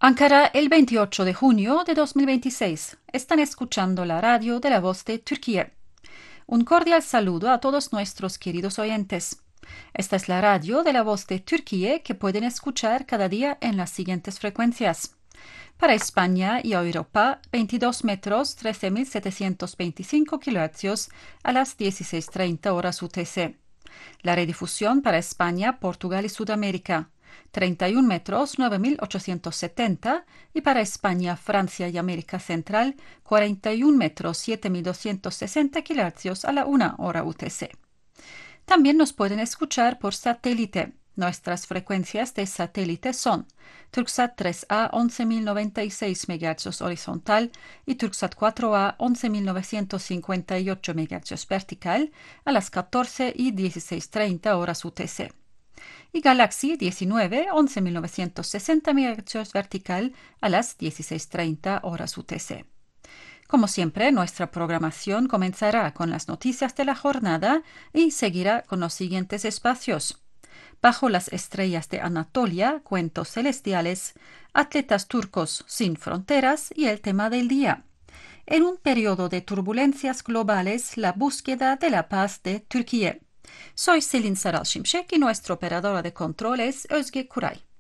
Ankara, el 28 de junio de 2026. Están escuchando la radio de la voz de Turquía. Un cordial saludo a todos nuestros queridos oyentes. Esta es la radio de la voz de Turquía que pueden escuchar cada día en las siguientes frecuencias. Para España y Europa, 22 metros, 13.725 kHz a las 16:30 horas UTC. La redifusión para España, Portugal y Sudamérica, 31 metros, 9.870, y para España, Francia y América Central, 41 metros, 7.260 kHz a la 1 hora UTC. También nos pueden escuchar por satélite. Nuestras frecuencias de satélite son Turksat 3A 11.096 MHz horizontal y Turksat 4A 11.958 MHz vertical a las 14 y 16:30 horas UTC. Y Galaxy 19 11.960 MHz vertical a las 16:30 horas UTC. Como siempre, nuestra programación comenzará con las noticias de la jornada y seguirá con los siguientes espacios. Bajo las estrellas de Anatolia, cuentos celestiales, atletas turcos sin fronteras y el tema del día. En un periodo de turbulencias globales, la búsqueda de la paz de Turquía. Soy Selin Saral Şimşek y nuestro operador de control es Özge Kuray.